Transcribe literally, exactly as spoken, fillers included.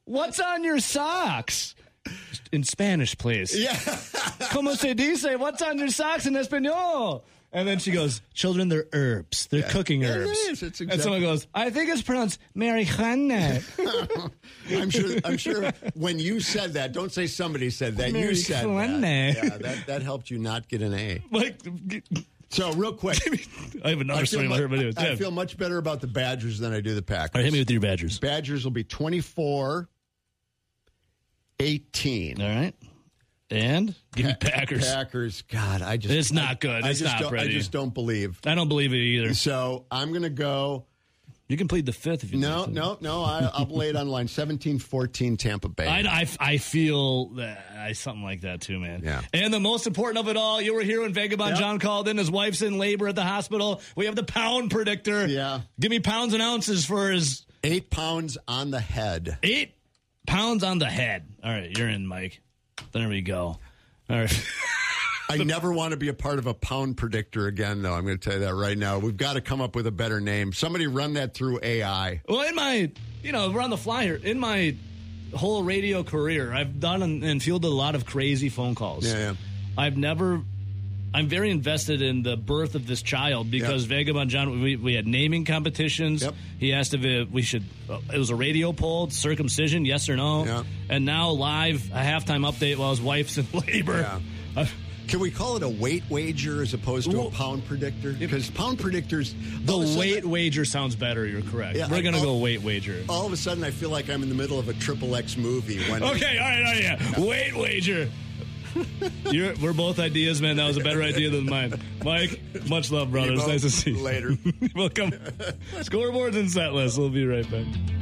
what's on your socks? In Spanish, please. Yeah. Como se dice, what's on your socks in Espanol? And then she goes, children, they're herbs. They're yeah. cooking yeah, herbs. It is. It's exactly. And someone goes, I think it's pronounced marijuana. I'm sure I'm sure when you said that, don't say somebody said that. You said that. Yeah, that. That helped you not get an A. Like, so, real quick. I have another I story about her videos. I feel much better about the Badgers than I do the Packers. All right, hit me with your Badgers. Badgers will be twenty-four eighteen. All right. And give me Packers. Packers. God, I just. It's not good. I, It's I just not pretty. I just don't believe. I don't believe it either. So I'm going to go. You can plead the fifth if you no, want. No, no, no. I'll lay it on line seventeen fourteen Tampa Bay. I, I, I feel that I, something like that too, man. Yeah. And the most important of it all, you were here when Vagabond yep. John called in. His wife's in labor at the hospital. We have the pound predictor. Yeah. Give me pounds and ounces for his. Eight pounds on the head. Eight pounds on the head. All right, you're in, Mike. There we go. All right. I never want to be a part of a pound predictor again, though. I'm going to tell you that right now. We've got to come up with a better name. Somebody run that through A I. Well, in my, you know, we're on the fly here. In my whole radio career, I've done and, and fielded a lot of crazy phone calls. Yeah, yeah. I've never, I'm very invested in the birth of this child because yep. Vagabond John, we, we had naming competitions. Yep. He asked if it, we should, it was a radio poll, circumcision, yes or no. Yep. And now live, a halftime update while his wife's in labor. Yeah. Uh, Can we call it a weight wager as opposed to well, a pound predictor? Because pound predictors... The weight sudden, wager sounds better. You're correct. Yeah, We're going to go weight wager. All of a sudden, I feel like I'm in the middle of a triple X movie. When okay, all right, all right, yeah. yeah. Weight wager. You're, we're both ideas, man. That was a better idea than mine. Mike, much love, brothers. Nice to see you. Later. Welcome. Scoreboards and set lists. We'll be right back.